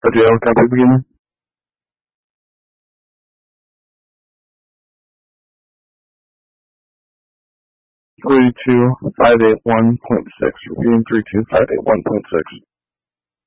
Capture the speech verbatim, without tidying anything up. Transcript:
Oh, do you have a copy beginning? three two five eight one point six. Repeating three two five eight one point six.